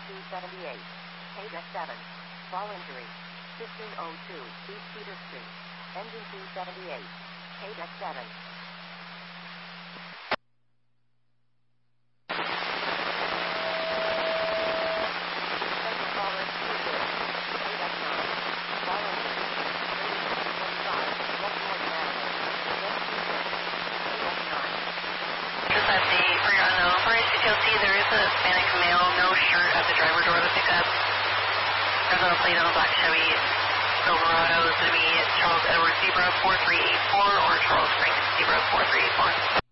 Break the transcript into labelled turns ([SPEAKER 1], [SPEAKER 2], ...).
[SPEAKER 1] 278. KDEC 7. Fall injury. 1502 East Cedar Street. Engine 278. KDEC 7.
[SPEAKER 2] There is a Hispanic male, no shirt at the driver door of the pickup. There's a plate on a black Chevy Silverado. It's going to be Charles Edward Zebra 4384 or Charles Frank Zebra 4384.